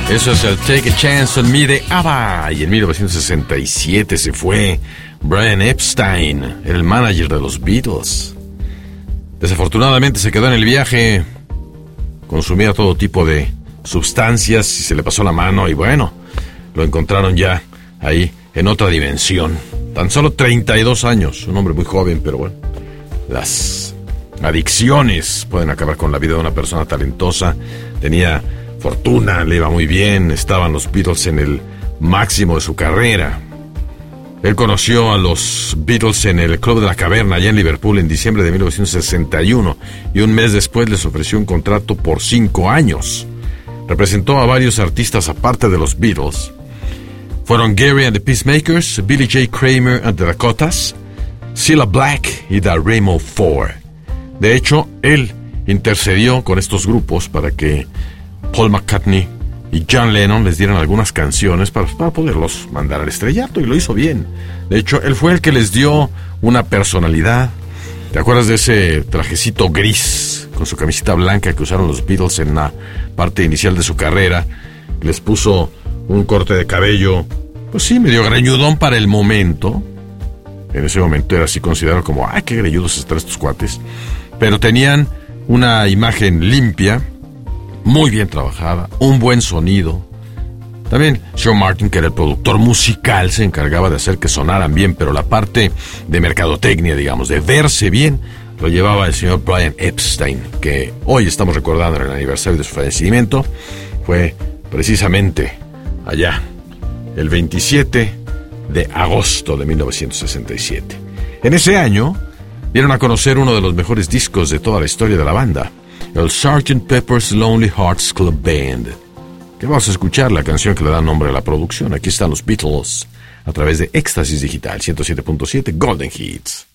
Eso es el Take a Chance on Me de ABBA. Y en 1967 se fue Brian Epstein, el manager de los Beatles. Desafortunadamente se quedó en el viaje, consumía todo tipo de sustancias y se le pasó la mano y bueno, lo encontraron ya ahí en otra dimensión. Tan solo 32 años, un hombre muy joven, pero bueno, las adicciones pueden acabar con la vida de una persona talentosa. Tenía fortuna, le iba muy bien, estaban los Beatles en el máximo de su carrera. Él conoció a los Beatles en el Club de la Caverna, allá en Liverpool, en diciembre de 1961, y un mes después les ofreció un contrato por 5 años. Representó a varios artistas aparte de los Beatles. Fueron Gary and the Peacemakers, Billy J. Kramer and the Dakotas, Cilla Black y The Rainbow Four. De hecho, él intercedió con estos grupos para que Paul McCartney y John Lennon les dieran algunas canciones para poderlos mandar al estrellato, y lo hizo bien. De hecho, él fue el que les dio una personalidad. ¿Te acuerdas de ese trajecito gris con su camiseta blanca que usaron los Beatles en la parte inicial de su carrera? Les puso un corte de cabello, pues sí, medio greñudón para el momento. En ese momento era así considerado como, ¡ay, qué greñudos están estos cuates! Pero tenían una imagen limpia, muy bien trabajada, un buen sonido. También Sean Martin, que era el productor musical, se encargaba de hacer que sonaran bien, pero la parte de mercadotecnia, digamos, de verse bien, lo llevaba el señor Brian Epstein, que hoy estamos recordando en el aniversario de su fallecimiento. Fue precisamente allá, el 27 de agosto de 1967. En ese año dieron a conocer uno de los mejores discos de toda la historia de la banda, el Sgt. Pepper's Lonely Hearts Club Band. Que vamos a escuchar la canción que le da nombre a la producción. Aquí están los Beatles a través de Éxtasis Digital 107.7 Golden Hits.